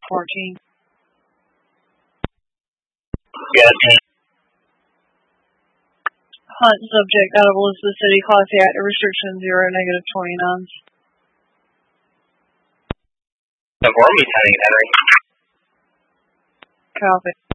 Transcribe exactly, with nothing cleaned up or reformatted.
fourteen. Gotcha. Hunt subject out of Elizabeth City, Class A active restriction zero, negative twenty-nine. Inform me, Henry. Copy.